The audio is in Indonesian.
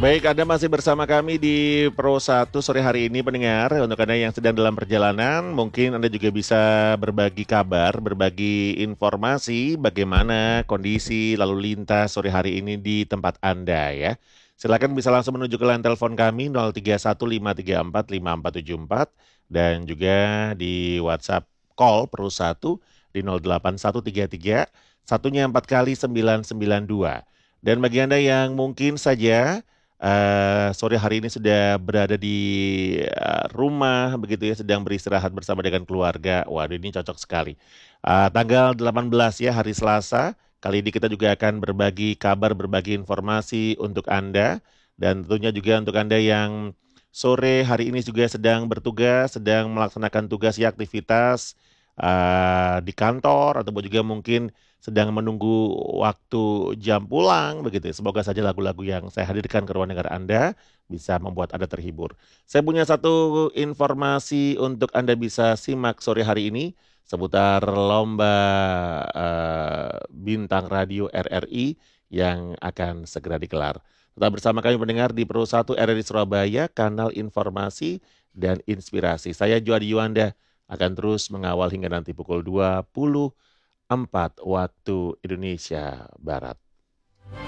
Baik, Anda masih bersama kami di Pro 1 sore hari ini pendengar. Untuk Anda yang sedang dalam perjalanan, mungkin Anda juga bisa berbagi kabar, berbagi informasi bagaimana kondisi lalu lintas sore hari ini di tempat Anda ya. Silakan bisa langsung menuju ke line telepon kami 0315345474 dan juga di WhatsApp call Pro 1 di 08133 satunya 4 kali 992. Dan bagi Anda yang mungkin saja sore hari ini sudah berada di rumah begitu ya, sedang beristirahat bersama dengan keluarga. Waduh, ini cocok sekali. Tanggal 18 ya, hari Selasa. Kali ini kita juga akan berbagi kabar, berbagi informasi untuk Anda. Dan tentunya juga untuk Anda yang sore hari ini juga sedang bertugas, sedang melaksanakan tugas ya, aktivitas di kantor, ataupun juga mungkin sedang menunggu waktu jam pulang begitu ya. Semoga saja lagu-lagu yang saya hadirkan ke ruang dengar Anda bisa membuat Anda terhibur. Saya punya satu informasi untuk Anda bisa simak sore hari ini seputar lomba bintang radio RRI yang akan segera digelar. Tetap bersama kami mendengar di Pro 1 RRI Surabaya, kanal informasi dan inspirasi. Saya Juadi Yuanda akan terus mengawal hingga nanti pukul 20 4 waktu Indonesia Barat.